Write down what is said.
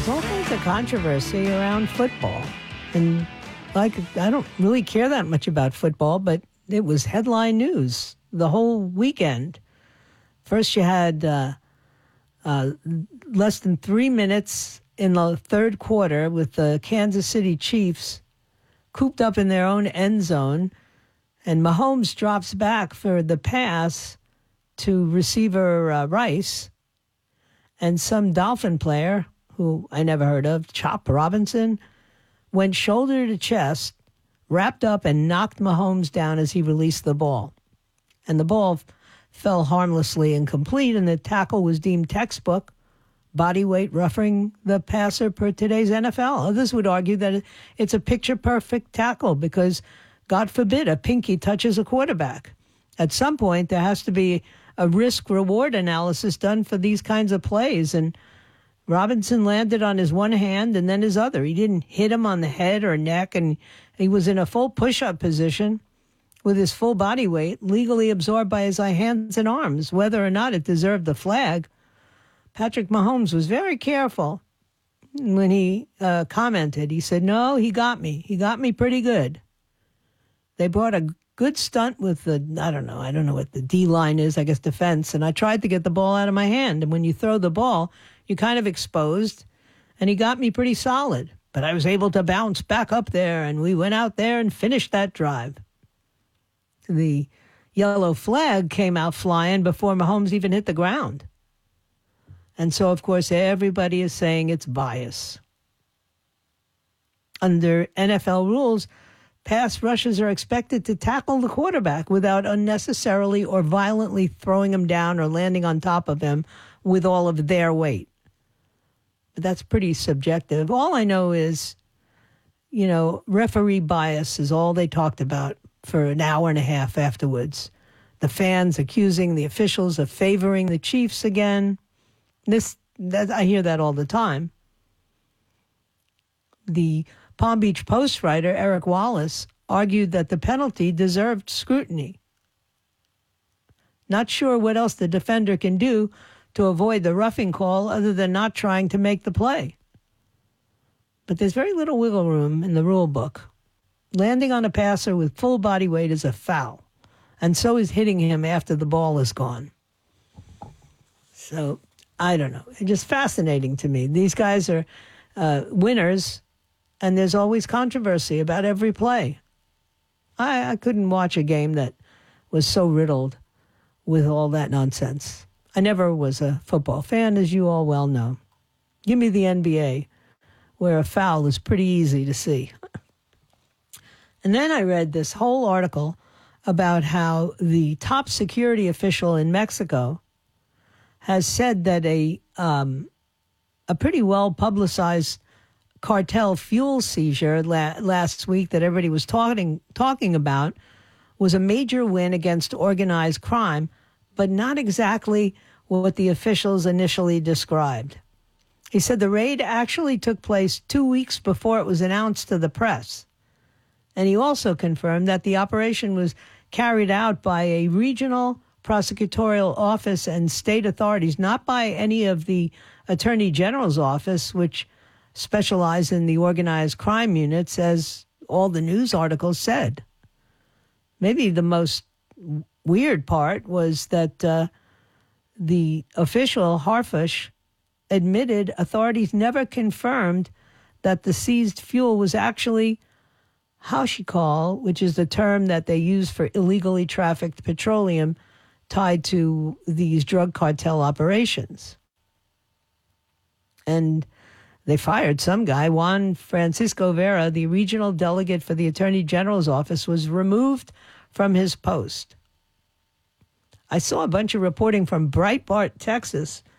There's all kinds of controversy around football. And I don't really care that much about football, but it was headline news the whole weekend. First, you had less than 3 minutes in the third quarter with the Kansas City Chiefs cooped up in their own end zone, and Mahomes drops back for the pass to receiver Rice, and some Dolphin player, who I never heard of, Chop Robinson, went shoulder to chest, wrapped up, and knocked Mahomes down as he released the ball. And the ball fell harmlessly incomplete, and the tackle was deemed textbook, body weight roughing the passer per today's NFL. Others would argue that it's a picture-perfect tackle because, God forbid, a pinky touches a quarterback. At some point, there has to be a risk-reward analysis done for these kinds of plays, and Robinson landed on his one hand and then his other. He didn't hit him on the head or neck, and he was in a full push-up position with his full body weight legally absorbed by his hands and arms. Whether or not it deserved the flag, Patrick Mahomes was very careful when he commented. He said, no, he got me. He got me pretty good. They brought a good stunt with the, I don't know what the D-line is, I guess defense, and I tried to get the ball out of my hand. And when you throw the ball, you're kind of exposed, and he got me pretty solid. But I was able to bounce back up there, and we went out there and finished that drive. The yellow flag came out flying before Mahomes even hit the ground. And so, of course, everybody is saying it's bias. Under NFL rules, pass rushers are expected to tackle the quarterback without unnecessarily or violently throwing him down or landing on top of him with all of their weight. But that's pretty subjective. All I know is, referee bias is all they talked about for an hour and a half afterwards. The fans accusing the officials of favoring the Chiefs again. I hear that all the time. The Palm Beach Post writer, Eric Wallace, argued that the penalty deserved scrutiny. Not sure what else the defender can do to avoid the roughing call other than not trying to make the play. But there's very little wiggle room in the rule book. Landing on a passer with full body weight is a foul, and so is hitting him after the ball is gone. So, I don't know. It's just fascinating to me. These guys are winners, and there's always controversy about every play. I couldn't watch a game that was so riddled with all that nonsense. I never was a football fan, as you all well know. Give me the NBA, where a foul is pretty easy to see. And then I read this whole article about how the top security official in Mexico has said that a pretty well-publicized cartel fuel seizure last week that everybody was talking about was a major win against organized crime, but not exactly what the officials initially described. He said the raid actually took place 2 weeks before it was announced to the press. And he also confirmed that the operation was carried out by a regional prosecutorial office and state authorities, not by any of the Attorney General's office, which specialize in the organized crime units, as all the news articles said. Maybe the most weird part was that the official, Harfush, admitted authorities never confirmed that the seized fuel was actually hashikal, which is the term that they use for illegally trafficked petroleum tied to these drug cartel operations. And they fired some guy. Juan Francisco Vera, the regional delegate for the Attorney General's office, was removed from his post. I saw a bunch of reporting from Breitbart, Texas,